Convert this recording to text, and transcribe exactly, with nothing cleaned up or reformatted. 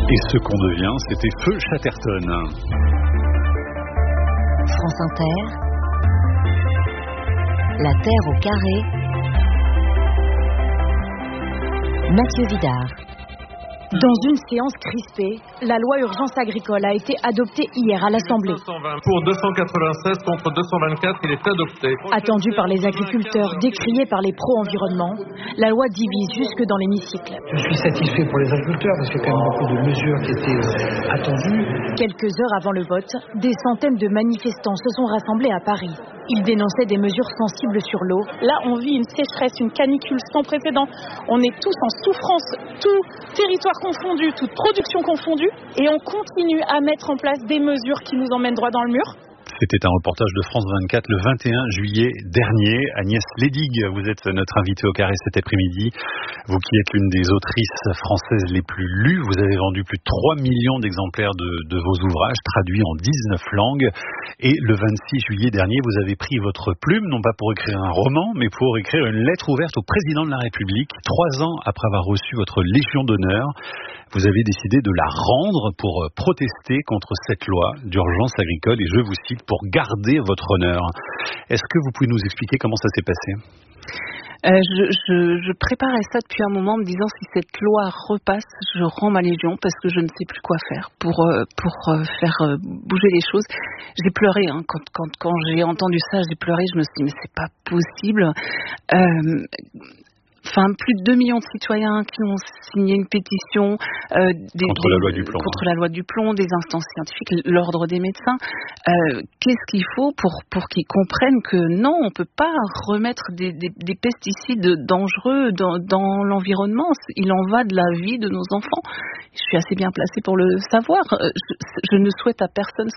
Et ce qu'on devient, c'était Feu Chatterton. France Inter, La Terre au carré, Mathieu Vidard. Dans une séance crispée, la loi urgence agricole a été adoptée hier à l'Assemblée. Pour deux cent quatre-vingt-seize contre deux cent vingt-quatre, il est adopté. Attendue par les agriculteurs, décriée par les pro-environnement, la loi divise jusque dans l'hémicycle. Je suis satisfait pour les agriculteurs parce qu'il y a quand même beaucoup de mesures qui étaient euh, attendues. Quelques heures avant le vote, des centaines de manifestants se sont rassemblés à Paris. Ils dénonçaient des mesures sensibles sur l'eau. Là, on vit une sécheresse, une canicule sans précédent. On est tous en souffrance, tout territoire confondu, toute production confondue. Et on continue à mettre en place des mesures qui nous emmènent droit dans le mur. C'était un reportage de France vingt-quatre le vingt et un juillet dernier. Agnès Ledig, vous êtes notre invitée au carré cet après-midi. Vous qui êtes l'une des autrices françaises les plus lues, vous avez vendu plus de trois millions d'exemplaires de, de vos ouvrages, traduits en dix-neuf langues. Et le vingt-six juillet dernier, vous avez pris votre plume, non pas pour écrire un roman, mais pour écrire une lettre ouverte au président de la République. Trois ans après avoir reçu votre Légion d'honneur, vous avez décidé de la rendre pour protester contre cette loi d'urgence agricole, et je vous cite, pour garder votre honneur. Est-ce que vous pouvez nous expliquer comment ça s'est passé ? Euh, je, je, je préparais ça depuis un moment en me disant si cette loi repasse, je rends ma Légion parce que je ne sais plus quoi faire pour, euh, pour euh, faire euh, bouger les choses. J'ai pleuré, hein, quand, quand, quand j'ai entendu ça, j'ai pleuré, je me suis dit mais c'est pas possible. Euh, Enfin, plus de deux millions de citoyens qui ont signé une pétition euh, des, contre, des, la loi du plomb, contre hein. la loi du plomb, des instances scientifiques, l'ordre des médecins. Euh, qu'est-ce qu'il faut pour, pour qu'ils comprennent que non, on ne peut pas remettre des, des, des pesticides dangereux dans, dans l'environnement. Il en va de la vie de nos enfants. Je suis assez bien placée pour le savoir. Je, je ne souhaite à personne ce